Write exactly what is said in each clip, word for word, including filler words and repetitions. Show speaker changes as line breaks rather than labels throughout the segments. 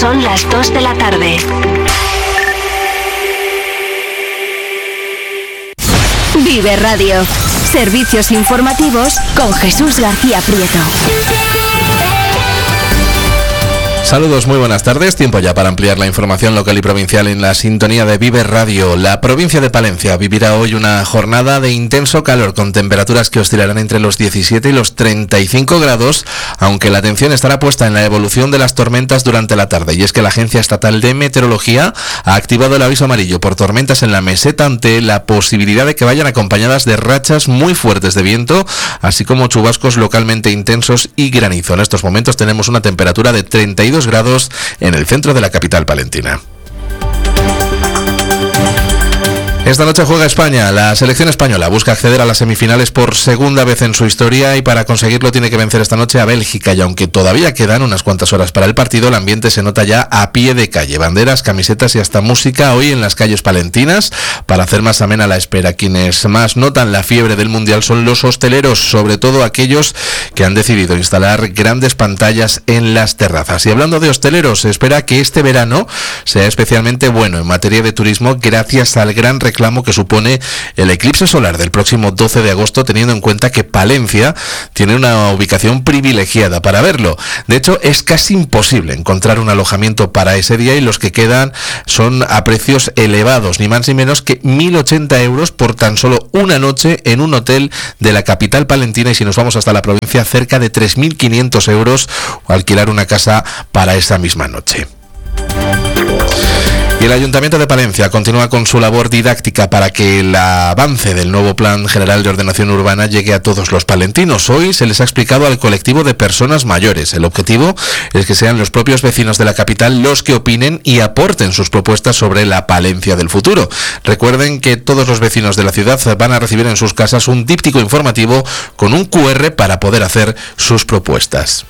Son las dos de la tarde. Vive Radio. Servicios informativos con Jesús García Prieto.
Saludos, muy buenas tardes. Tiempo ya para ampliar la información local y provincial en la sintonía de Vive Radio. La provincia de Palencia vivirá hoy una jornada de intenso calor con temperaturas que oscilarán entre los diecisiete y los treinta y cinco grados, aunque la atención estará puesta en la evolución de las tormentas durante la tarde. Y es que la Agencia Estatal de Meteorología ha activado el aviso amarillo por tormentas en la meseta ante la posibilidad de que vayan acompañadas de rachas muy fuertes de viento, así como chubascos localmente intensos y granizo. En estos momentos tenemos una temperatura de treinta y dos grados en el centro de la capital palentina. Esta noche juega España. La selección española busca acceder a las semifinales por segunda vez en su historia y para conseguirlo tiene que vencer esta noche a Bélgica. Y aunque todavía quedan unas cuantas horas para el partido, el ambiente se nota ya a pie de calle. Banderas, camisetas y hasta música hoy en las calles palentinas para hacer más amena la espera. Quienes más notan la fiebre del Mundial son los hosteleros, sobre todo aquellos que han decidido instalar grandes pantallas en las terrazas. Y hablando de hosteleros, se espera que este verano sea especialmente bueno en materia de turismo gracias al gran reclamo que supone el eclipse solar del próximo doce de agosto, teniendo en cuenta que Palencia tiene una ubicación privilegiada para verlo. De hecho, es casi imposible encontrar un alojamiento para ese día y los que quedan son a precios elevados, ni más ni menos que mil ochenta euros por tan solo una noche en un hotel de la capital palentina, y si nos vamos hasta la provincia, cerca de tres mil quinientos euros alquilar una casa para esa misma noche. Y el Ayuntamiento de Palencia continúa con su labor didáctica para que el avance del nuevo Plan General de Ordenación Urbana llegue a todos los palentinos. Hoy se les ha explicado al colectivo de personas mayores. El objetivo es que sean los propios vecinos de la capital los que opinen y aporten sus propuestas sobre la Palencia del futuro. Recuerden que todos los vecinos de la ciudad van a recibir en sus casas un díptico informativo con un cu erre para poder hacer sus propuestas.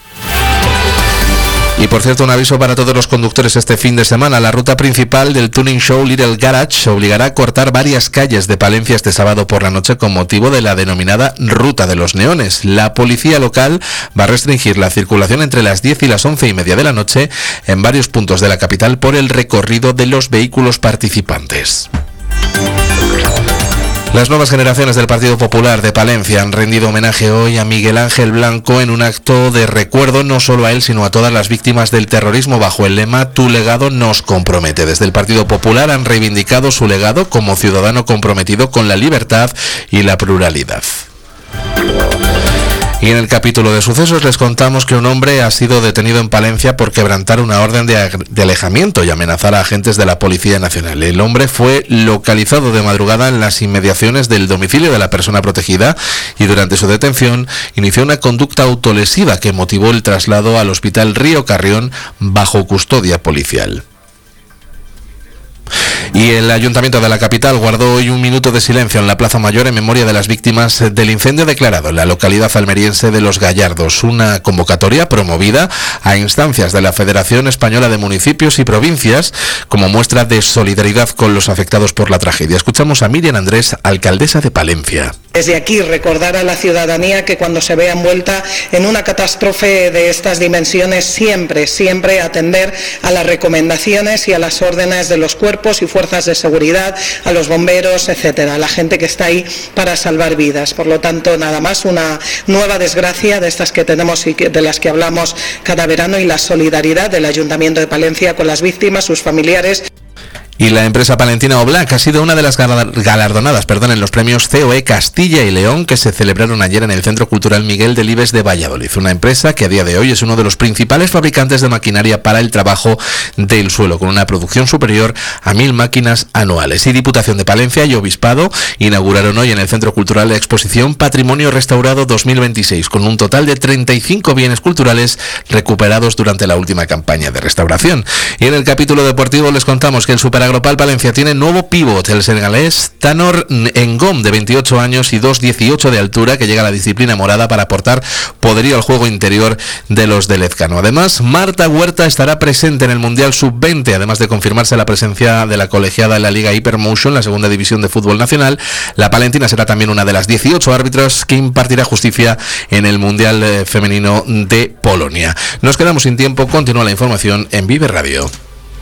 Y por cierto, un aviso para todos los conductores este fin de semana. La ruta principal del Tuning Show Little Garage obligará a cortar varias calles de Palencia este sábado por la noche con motivo de la denominada Ruta de los Neones. La policía local va a restringir la circulación entre las diez y las once y media de la noche en varios puntos de la capital por el recorrido de los vehículos participantes. Las nuevas generaciones del Partido Popular de Palencia han rendido homenaje hoy a Miguel Ángel Blanco en un acto de recuerdo no solo a él, sino a todas las víctimas del terrorismo bajo el lema "Tu legado nos compromete". Desde el Partido Popular han reivindicado su legado como ciudadano comprometido con la libertad y la pluralidad. Y en el capítulo de sucesos les contamos que un hombre ha sido detenido en Palencia por quebrantar una orden de, de alejamiento y amenazar a agentes de la Policía Nacional. El hombre fue localizado de madrugada en las inmediaciones del domicilio de la persona protegida y durante su detención inició una conducta autolesiva que motivó el traslado al Hospital Río Carrión bajo custodia policial. Y el Ayuntamiento de la capital guardó hoy un minuto de silencio en la Plaza Mayor en memoria de las víctimas del incendio declarado en la localidad almeriense de Los Gallardos, una convocatoria promovida a instancias de la Federación Española de Municipios y Provincias como muestra de solidaridad con los afectados por la tragedia. Escuchamos a Miriam Andrés, alcaldesa de Palencia.
Desde aquí recordar a la ciudadanía que cuando se vea envuelta en una catástrofe de estas dimensiones, siempre, siempre atender a las recomendaciones y a las órdenes de los cuerpos y fuerzas de seguridad, a los bomberos, etcétera, a la gente que está ahí para salvar vidas. Por lo tanto, nada más, una nueva desgracia de estas que tenemos y de las que hablamos cada verano, y la solidaridad del Ayuntamiento de Palencia con las víctimas, sus familiares.
Y la empresa palentina Oblac ha sido una de las galardonadas perdón, en los premios C O E Castilla y León que se celebraron ayer en el Centro Cultural Miguel Delibes de Valladolid. Una empresa que a día de hoy es uno de los principales fabricantes de maquinaria para el trabajo del suelo, con una producción superior a mil máquinas anuales. Y Diputación de Palencia y Obispado inauguraron hoy en el Centro Cultural la exposición Patrimonio Restaurado dos mil veintiséis, con un total de treinta y cinco bienes culturales recuperados durante la última campaña de restauración. Y en el capítulo deportivo les contamos que el Super Agropal Palencia tiene nuevo pívot, el senegalés Tanor Ngom, de veintiocho años y dos dieciocho de altura, que llega a la disciplina morada para aportar poderío al juego interior de los de Lezcano. Además, Marta Huerta estará presente en el Mundial sub veinte, además de confirmarse la presencia de la colegiada en la Liga Hypermotion, la segunda división de fútbol nacional. La palentina será también una de las dieciocho árbitros que impartirá justicia en el Mundial femenino de Polonia. Nos quedamos sin tiempo, continúa la información en Vive Radio.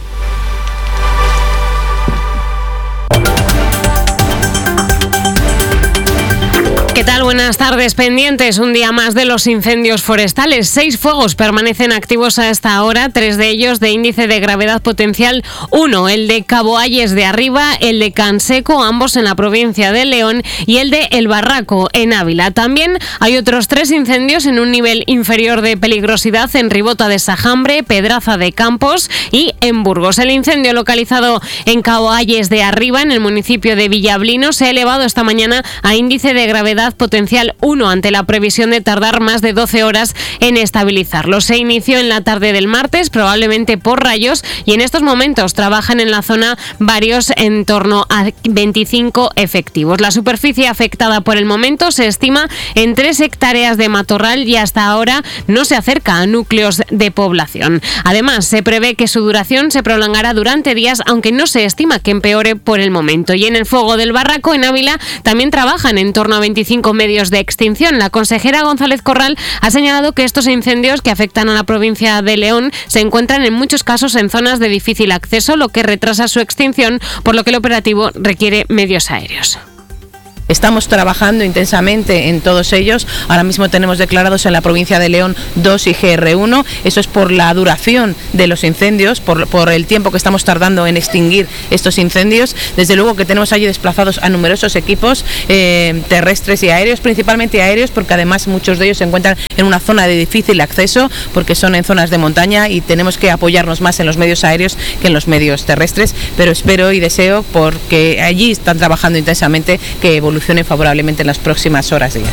¿Qué tal? Buenas tardes. Pendientes un día más de los incendios forestales. Seis fuegos permanecen activos a esta hora, tres de ellos de índice de gravedad potencial uno, el de Cabo Ayes de Arriba, el de Canseco, ambos en la provincia de León, y el de El Barraco, en Ávila. También hay otros tres incendios en un nivel inferior de peligrosidad en Ribota de Sajambre, Pedraza de Campos y en Burgos. El incendio localizado en Cabo Ayes de Arriba, en el municipio de Villablino, se ha elevado esta mañana a índice de gravedad potencial uno ante la previsión de tardar más de doce horas en estabilizarlo. Se inició en la tarde del martes, probablemente por rayos, y en estos momentos trabajan en la zona varios en torno a veinticinco efectivos. La superficie afectada por el momento se estima en tres hectáreas de matorral y hasta ahora no se acerca a núcleos de población. Además, se prevé que su duración se prolongará durante días, aunque no se estima que empeore por el momento. Y en el fuego del Barraco, en Ávila, también trabajan en torno a veinticinco medios de extinción. La consejera González Corral ha señalado que estos incendios que afectan a la provincia de León se encuentran en muchos casos en zonas de difícil acceso, lo que retrasa su extinción, por lo que el operativo requiere medios aéreos.
Estamos trabajando intensamente en todos ellos. Ahora mismo tenemos declarados en la provincia de León dos I G R uno. Eso es por la duración de los incendios, por, por el tiempo que estamos tardando en extinguir estos incendios. Desde luego que tenemos allí desplazados a numerosos equipos eh, terrestres y aéreos, principalmente aéreos, porque además muchos de ellos se encuentran en una zona de difícil acceso, porque son en zonas de montaña y tenemos que apoyarnos más en los medios aéreos que en los medios terrestres. Pero espero y deseo, porque allí están trabajando intensamente, que evolucione favorablemente en las próximas horas y días.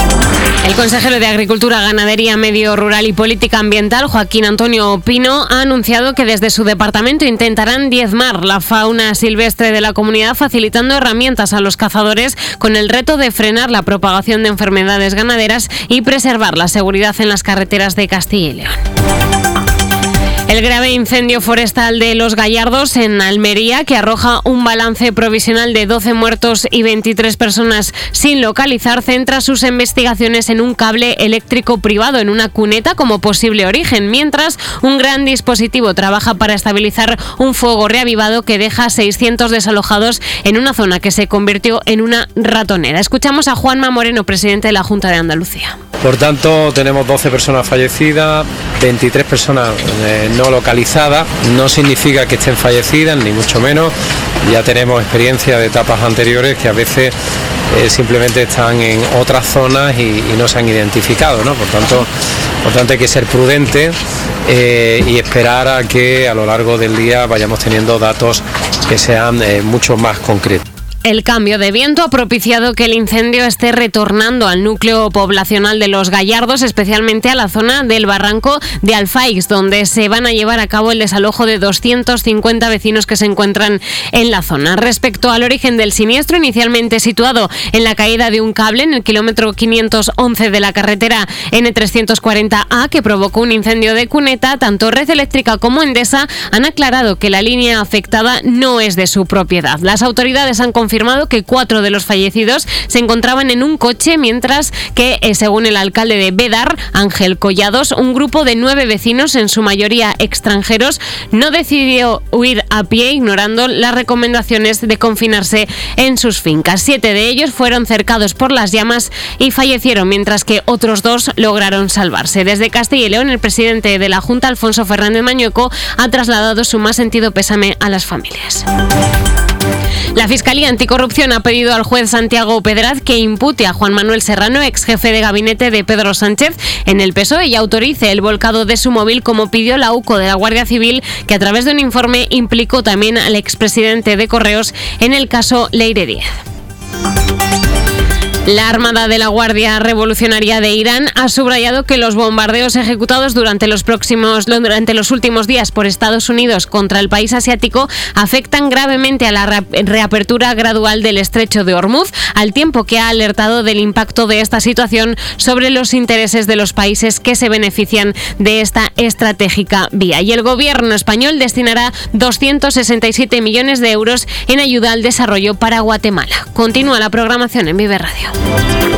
El consejero de Agricultura, Ganadería, Medio Rural y Política Ambiental, Joaquín Antonio Pino, ha anunciado que desde su departamento intentarán diezmar la fauna silvestre de la comunidad, facilitando herramientas a los cazadores con el reto de frenar la propagación de enfermedades ganaderas y preservar la seguridad en las carreteras de Castilla y León. El grave incendio forestal de Los Gallardos, en Almería, que arroja un balance provisional de doce muertos y veintitrés personas sin localizar, centra sus investigaciones en un cable eléctrico privado en una cuneta como posible origen, mientras un gran dispositivo trabaja para estabilizar un fuego reavivado que deja seiscientos desalojados en una zona que se convirtió en una ratonera. Escuchamos a Juanma Moreno, presidente de la Junta de Andalucía.
Por tanto, tenemos doce personas fallecidas, veintitrés personas eh, no localizadas. No significa que estén fallecidas, ni mucho menos. Ya tenemos experiencia de etapas anteriores que a veces eh, simplemente están en otras zonas y, y no se han identificado, ¿no? Por tanto, por tanto hay que ser prudentes eh, y esperar a que a lo largo del día vayamos teniendo datos que sean eh, mucho más concretos.
El cambio de viento ha propiciado que el incendio esté retornando al núcleo poblacional de Los Gallardos, especialmente a la zona del barranco de Alfaix, donde se van a llevar a cabo el desalojo de doscientos cincuenta vecinos que se encuentran en la zona. Respecto al origen del siniestro, inicialmente situado en la caída de un cable en el kilómetro quinientos once de la carretera N trescientos cuarenta A, que provocó un incendio de cuneta, tanto Red Eléctrica como Endesa han aclarado que la línea afectada no es de su propiedad. Las autoridades han confirmado que cuatro de los fallecidos se encontraban en un coche, mientras que, eh, según el alcalde de Bédar, Ángel Collados, un grupo de nueve vecinos, en su mayoría extranjeros, no decidió huir a pie, ignorando las recomendaciones de confinarse en sus fincas. Siete de ellos fueron cercados por las llamas y fallecieron, mientras que otros dos lograron salvarse. Desde Castilla y León, el presidente de la Junta, Alfonso Fernández Mañueco, ha trasladado su más sentido pésame a las familias. La Fiscalía Anticorrupción ha pedido al juez Santiago Pedraz que impute a Juan Manuel Serrano, ex jefe de gabinete de Pedro Sánchez en el P S O E, y autorice el volcado de su móvil, como pidió la U C O de la Guardia Civil, que a través de un informe implicó también al expresidente de Correos en el caso Leire Díaz. La Armada de la Guardia Revolucionaria de Irán ha subrayado que los bombardeos ejecutados durante los próximos, durante los últimos días por Estados Unidos contra el país asiático afectan gravemente a la reapertura gradual del estrecho de Hormuz, al tiempo que ha alertado del impacto de esta situación sobre los intereses de los países que se benefician de esta estratégica vía. Y el gobierno español destinará doscientos sesenta y siete millones de euros en ayuda al desarrollo para Guatemala. Continúa la programación en Vive Radio.